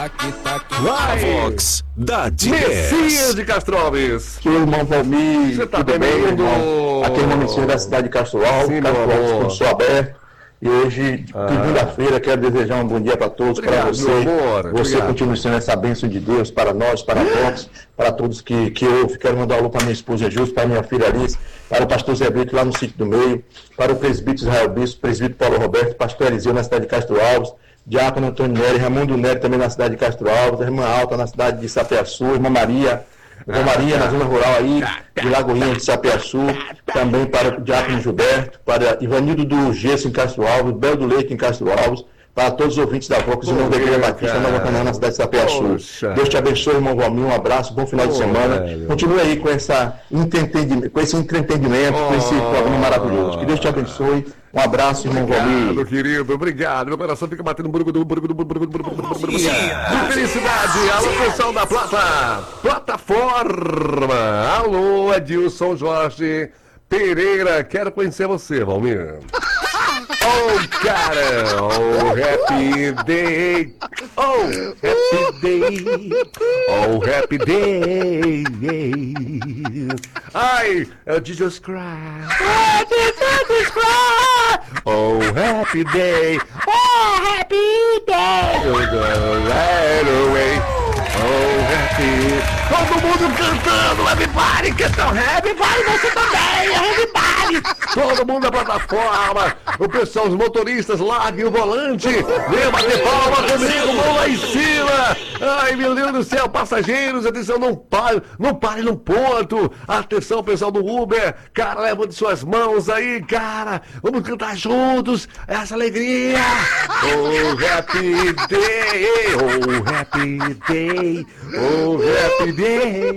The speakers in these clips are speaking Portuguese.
A Vox da Messias de Castro Alves. Que o irmão Valmir, Você tá tudo bem, irmão? Aqui é o irmão da cidade de Castro Alves, Sim, Castro meu Alves, amor. curso aberto. E hoje, segunda-feira, quero desejar um bom dia para todos, para Obrigado, você. meu amor. Você Obrigado. continue sendo essa bênção de Deus para nós, para a Vox, para todos que ouvem. Quero mandar um alô para minha esposa Justo, para minha filha Alice, para o pastor Zé Brito lá no sítio do meio, para o presbítero Israel Bispo, presbítero Paulo Roberto, pastor Eliseu na cidade de Castro Alves, diácono Antônio Nery, Raimundo Nery também na cidade de Castro Alves, a irmã Alta na cidade de Sapeaçu, irmã Maria na zona rural aí, de Lagoinha de Sapeaçu, também para o diácono Gilberto, para Ivanildo do Gesso em Castro Alves, Bel do Leite em Castro Alves, para todos os ouvintes da Vox, irmão da Igreja Batista Nova Canaã na cidade de Sapeaçu. Poxa. Deus te abençoe, irmão Valmir, um abraço, bom final de semana. velho. Continue aí com esse entretenimento, com esse programa maravilhoso. Que Deus te abençoe. Um abraço, irmão Valmir. Obrigado, querido, obrigado. Meu coração fica batendo felicidade. Alô, pessoal da plataforma. Alô, Adilson Jorge Pereira. Quero conhecer você, Valmir. Oh, cara. Oh, happy day. Oh, happy day. Oh, happy day. Ai, é o Jesus Christ. Oh, Jesus Christ. Oh, happy day. Oh, happy day. Right away. Oh, happy. Todo mundo cantando, everybody cantando, everybody, você também, everybody. Todo mundo na plataforma, o pessoal, os motoristas, larguem o volante, venha bater palma comigo, mão lá em cima. Ai, meu Deus do céu, passageiros, atenção, não pare no ponto. Atenção, pessoal do Uber, cara, levante suas mãos aí, cara, vamos cantar juntos, essa alegria. Oh, happy day, oh, happy day, oh, happy day.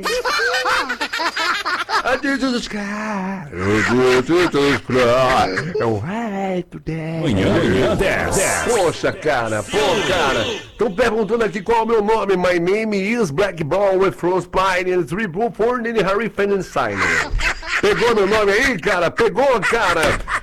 Jesus Christ, Jesus Christ, oh, happy day. Manhã 10. Poxa, cara, estão perguntando aqui qual é o meu nome. My name is Black Ball with Frost Pine and Three Blue Forn and Harry Fan and Sign. Pegou meu nome aí, cara? Pegou, cara?